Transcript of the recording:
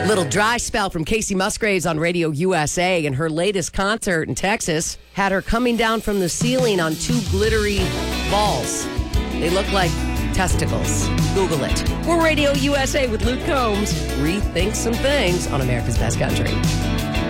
Little dry spell from Casey Musgraves on Radio USA, and her latest concert in Texas had her coming down from the ceiling on two glittery balls. They look like testicles. Google it. We're Radio USA with Luke Combs. Rethink some things on America's Best Country.